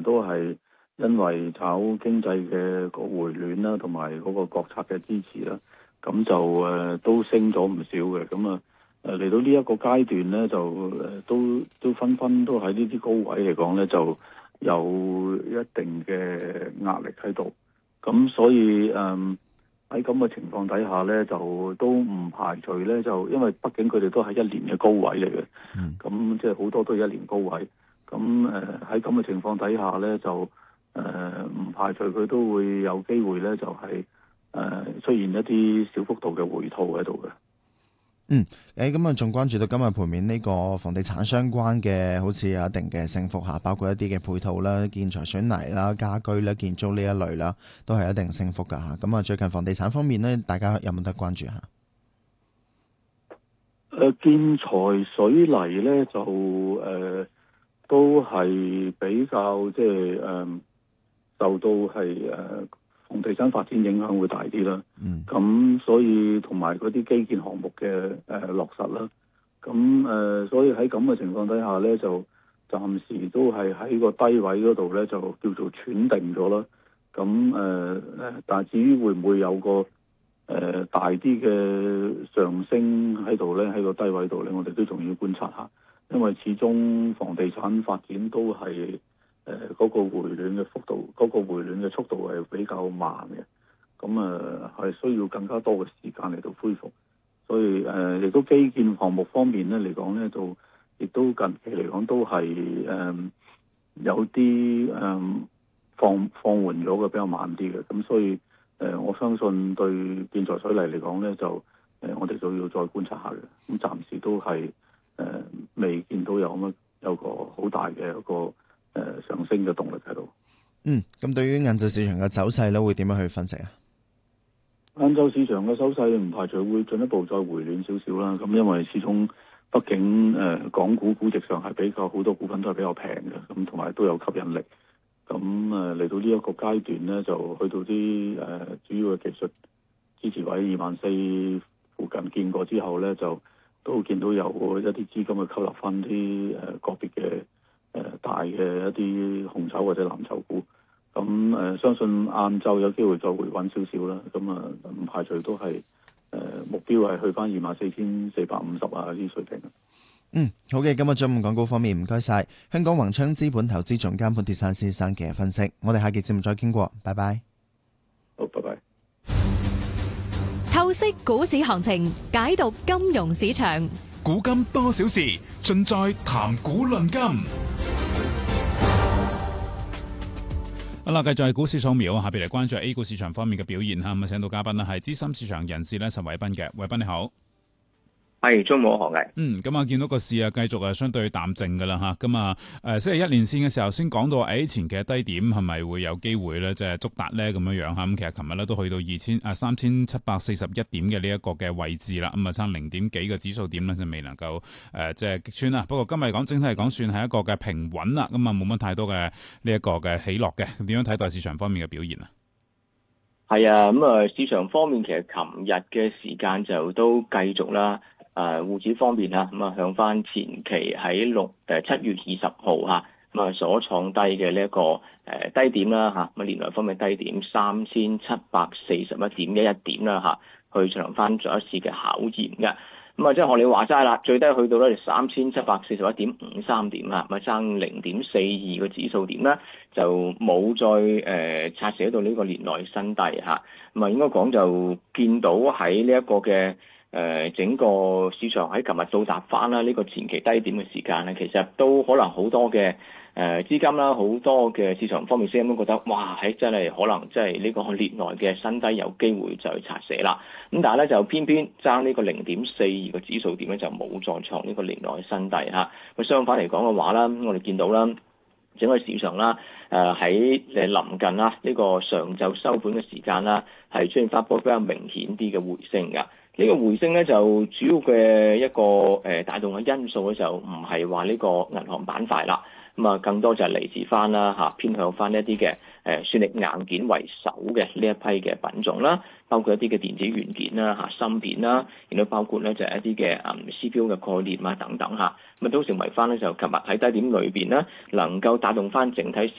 都係因為炒經濟嘅個回暖啦，同埋嗰個國策嘅支持啦，咁就都升咗唔少嘅。咁嚟到呢一個階段咧，就都紛紛都喺呢啲高位嚟講咧，就有一定嘅壓力喺度。咁所以喺咁嘅情況底下咧，就都唔排除咧，就因為畢竟佢哋都係一年嘅高位嚟嘅，咁即係好多都係一年高位。咁喺咁嘅情況底下咧，就唔排除佢都會有機會咧，就係出現一啲小幅度嘅回吐喺度嘅。 咁啊，仲關注到今日盤面呢個房地產相關嘅，好似有一定嘅升幅嚇，包括一啲嘅配套啦、建材、水泥啦、家居啦、建築呢一類啦，都係一定升幅㗎嚇。咁啊，最近房地產方面咧，大家有冇得關注下？ 建材、水泥咧就都係比較即係受到係房地產發展影響會大啲啦，咁所以同埋嗰啲基建項目嘅落實啦，咁所以喺咁嘅情況底下咧，就暫時都係喺個低位嗰度咧，就叫做喘定咗啦。咁但係至於會唔會有個大啲嘅上升喺度咧，喺個低位度咧，我哋都仲要觀察下，因為始終房地產發展都係嗰個回暖嘅幅度，嗰個回暖嘅速度係比較慢嘅，咁係需要更加多嘅時間嚟到恢復，所以亦都基建項目方面咧嚟講咧，就亦都近期嚟講都係有啲放緩咗嘅，比較慢啲嘅，咁所以我相信對建材水泥嚟講咧，就我哋就要再觀察下嘅，咁暫時都係未見到有個好大嘅一個上升嘅動力喺度。 咁對於晏晝市場嘅走勢咧，會點樣去分析啊？ 晏晝市場嘅走勢唔排除會進一步再回暖少少啦。咁因為始終畢竟港股估值上係比較好多股份都係比較平嘅，咁同埋都有吸引力。咁嚟到呢一個階段咧，就去到啲主要嘅技術支持位24,000附近見過之後咧，就都見到有一啲資金去吸納翻啲個別嘅大嘅一啲紅籌或者藍籌股。咁相信晏晝有機會再回穩少少啦。咁唔排除都係目標係去翻24,450啊呢啲水平。 好嘅，今日中午港股方面唔該晒香港宏昌資本投資總監潘鐵珊先生嘅分析，我哋下期節目再傾過，拜拜。 好，拜拜。 透析股市行情，解讀金融市場， 古今多少事，盡在談股論金。好啦，繼續係股市掃描，下邊嚟關注 A 股市場方面嘅表現吓。咁啊，請到嘉賓咧係資深市場人士咧陳偉斌嘅，偉斌你好。 係中午好，何毅。 咁啊，見到個市啊，繼續係相對淡靜噶啦吓。咁啊，星期一連線嘅時候先講到，前期嘅低點係咪會有機會咧，即係觸達咧咁樣樣吓。咁其實琴日咧都去到3,741點嘅呢一個嘅位置啦。咁啊，差0點幾個指數點咧就未能夠即係擊穿啦。不過今日嚟講，整體嚟講算係一個嘅平穩啦。咁啊，冇乜太多嘅呢一個嘅起落嘅。咁點樣睇待市場方面嘅表現啊？ 係啊，咁啊，市場方面其實琴日嘅時間就都繼續啦。滬指方面啦，咁啊向翻前期喺7月20號嚇，咁啊所創低嘅呢一個低點啦嚇，咁啊年內方面低點3741.11點啦嚇，去進行翻再一次嘅考驗嘅。咁啊即係學你話齋啦，最低去到咧3741.53點啊，咁啊爭0.42個指數點啦，就冇再擦寫到呢個年內新低嚇。咁啊應該講就見到喺呢一個嘅整個市場喺琴日到達翻啦呢個前期低點嘅時間咧，其實都可能好多嘅資金啦，好多嘅市場方面先咁覺得，哇！真係可能即係呢個年內嘅新低有機會就去拆寫啦。咁但係咧就偏偏爭呢個0.42個指數點咧就冇再創呢個年內新低嚇。咁相反嚟講嘅話啦，我哋見到啦，整個市場啦，喺臨近啦呢個上晝收盤嘅時間啦，係出現翻波比較明顯啲嘅回升㗎。呢個回升咧就主要嘅一個帶動嘅因素咧就唔係話呢個銀行板塊啦，咁啊更多就係嚟自翻啦嚇，偏向翻一啲嘅算力硬件為首嘅呢一批嘅品種啦，包括一啲嘅電子元件啦嚇、芯片啦，亦都包括咧就係一啲嘅CPU 嘅概念啊等等嚇，咁啊都成為翻咧就琴日喺低點裏邊咧能夠帶動翻整體